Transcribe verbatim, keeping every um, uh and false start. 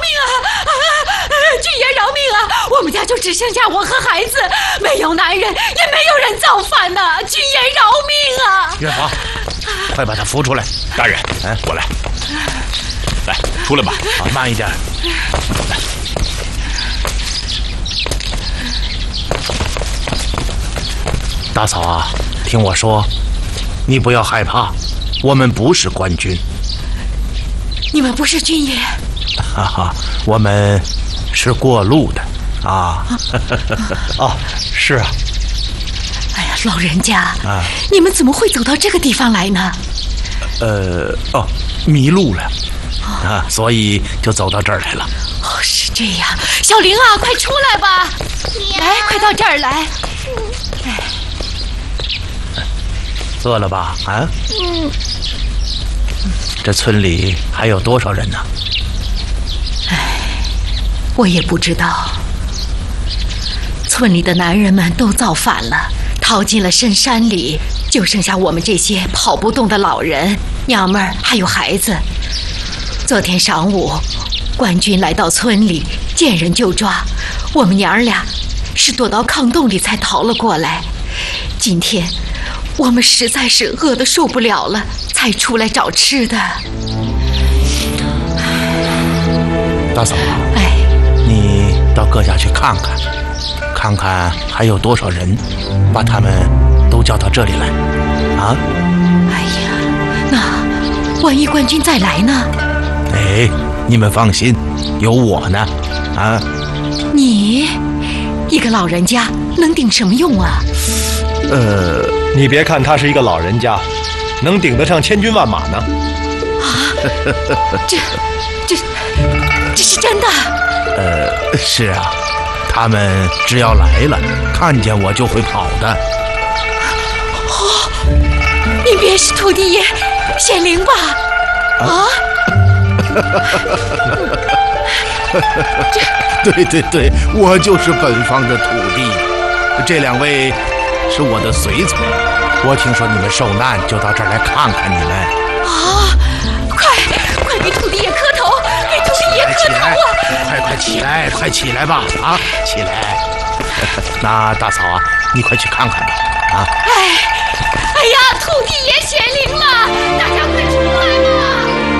命啊！啊君爷饶命啊！我们家就只剩下我和孩子，没有男人，也没有人造反呐！君爷饶命啊！ 月华，快把他扶出来！ 大人，哎，过来，来，出来吧。 啊，慢一点。来。大嫂啊，听我说，你不要害怕，我们不是官军。 你们不是军爷？ 哈哈，我们是过路的啊。 哦，是啊。 哎呀，老人家， 啊， 你们怎么会走到这个地方来呢？ 呃，哦，迷路了啊，所以就走到这儿来了。 哦，是这样。小玲啊，快出来吧！来，快到这儿来。哎。 饿了吧？啊？ 嗯。 这村里还有多少人呢？ 哎，我也不知道。村里的男人们都造反了，逃进了深山里，就剩下我们这些跑不动的老人、娘们儿还有孩子。昨天晌午，官军来到村里，见人就抓。我们娘儿俩是躲到炕洞里才逃了过来。今天我们实在是饿得受不了了，才出来找吃的。 大嫂， 哎， 你到各家去看看，看看还有多少人，把他们都叫到这里来，啊？ 哎呀，那万一官军再来呢？ 哎，你们放心，有我呢，啊？ 你一个老人家能顶什么用啊？ 呃，你别看他是一个老人家，能顶得上千军万马呢。 啊，这、这、这是真的？ 呃，是啊，他们只要来了，看见我就会跑的。 哦，你别是土地爷显灵吧？啊？ 对对对，我就是本方的土地。这两位是我的随从，我听说你们受难，就到这儿来看看你们。 啊！快快给土地爷磕头，给土地爷磕头啊！ 快快起来，快起来吧！啊，起来！那大嫂啊，你快去看看吧！啊！ 哎，哎呀，土地